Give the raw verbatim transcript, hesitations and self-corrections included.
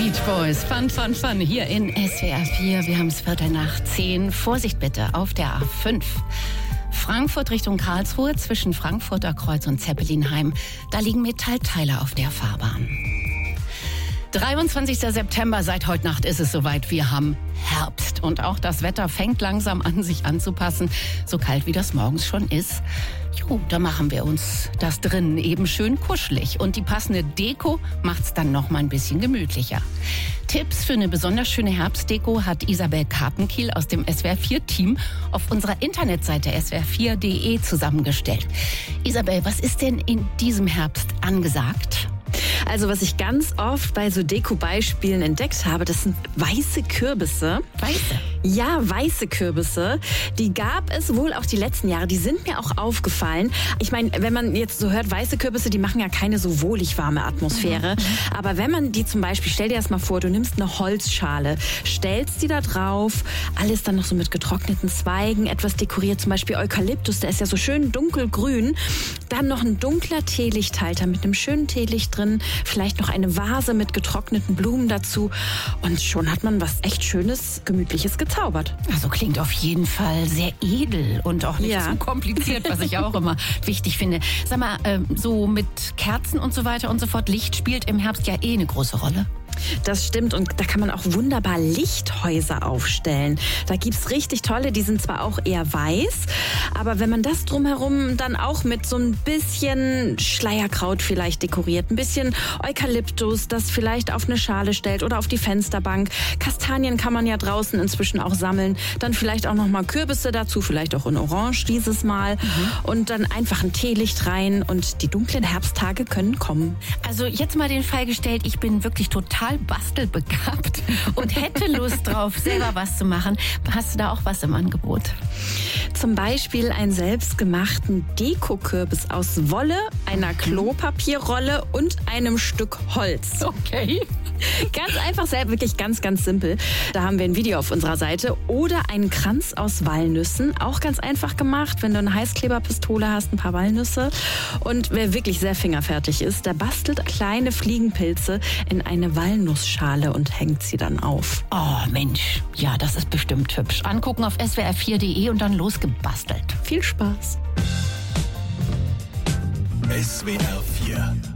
Beach Boys, Fun, Fun, Fun, hier in S W R vier. Wir haben es Viertel nach zehn. Vorsicht bitte auf der A fünf. Frankfurt Richtung Karlsruhe zwischen Frankfurter Kreuz und Zeppelinheim. Da liegen Metallteile auf der Fahrbahn. dreiundzwanzigster September, seit heute Nacht ist es soweit. Wir haben Herbst und auch das Wetter fängt langsam an, sich anzupassen. So kalt wie das morgens schon ist. Jo, da machen wir uns das drinnen eben schön kuschelig. Und die passende Deko macht's dann noch mal ein bisschen gemütlicher. Tipps für eine besonders schöne Herbstdeko hat Isabel Karpenkiel aus dem S W R vier Team auf unserer Internetseite S W R vier punkt de zusammengestellt. Isabel, was ist denn in diesem Herbst angesagt? Also was ich ganz oft bei so Deko-Beispielen entdeckt habe, das sind weiße Kürbisse. Weiße? Ja, weiße Kürbisse. Die gab es wohl auch die letzten Jahre. Die sind mir auch aufgefallen. Ich meine, wenn man jetzt so hört, weiße Kürbisse, die machen ja keine so wohlig warme Atmosphäre. Mhm. Aber wenn man die zum Beispiel, stell dir erst mal vor, du nimmst eine Holzschale, stellst die da drauf, alles dann noch so mit getrockneten Zweigen, etwas dekoriert, zum Beispiel Eukalyptus, der ist ja so schön dunkelgrün. Dann noch ein dunkler Teelichthalter mit einem schönen Teelicht drin, vielleicht noch eine Vase mit getrockneten Blumen dazu. Und schon hat man was echt Schönes, Gemütliches gezaubert. Also klingt auf jeden Fall sehr edel und auch nicht ja. zu kompliziert, was ich auch immer wichtig finde. Sag mal, so mit Kerzen und so weiter und so fort, Licht spielt im Herbst ja eh eine große Rolle. Das stimmt und da kann man auch wunderbar Lichthäuser aufstellen. Da gibt's richtig tolle, die sind zwar auch eher weiß, aber wenn man das drumherum dann auch mit so ein bisschen Schleierkraut vielleicht dekoriert, ein bisschen Eukalyptus, das vielleicht auf eine Schale stellt oder auf die Fensterbank. Kastanien kann man ja draußen inzwischen auch sammeln. Dann vielleicht auch noch mal Kürbisse dazu, vielleicht auch in Orange dieses Mal. Mhm. Und dann einfach ein Teelicht rein und die dunklen Herbsttage können kommen. Also jetzt mal den Fall gestellt, ich bin wirklich total bastelbegabt und hätte Lust drauf, selber was zu machen. Hast du da auch was im Angebot? Zum Beispiel einen selbstgemachten Dekokürbis aus Wolle, einer Klopapierrolle und einem Stück Holz. Okay. Ganz einfach, sehr, wirklich ganz, ganz simpel. Da haben wir ein Video auf unserer Seite. Oder einen Kranz aus Walnüssen. Auch ganz einfach gemacht, wenn du eine Heißkleberpistole hast, ein paar Walnüsse. Und wer wirklich sehr fingerfertig ist, der bastelt kleine Fliegenpilze in eine Walnussschale und hängt sie dann auf. Oh Mensch, ja, das ist bestimmt hübsch. Angucken auf S W R vier punkt de und dann losgebastelt. Viel Spaß. S W R vier